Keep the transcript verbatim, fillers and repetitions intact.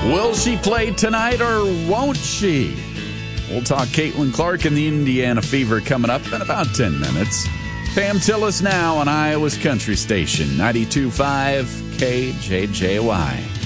Will she play tonight or won't she? We'll talk Caitlin Clark and the Indiana Fever coming up in about ten minutes. Pam Tillis now on Iowa's Country Station, ninety-two point five K J J Y.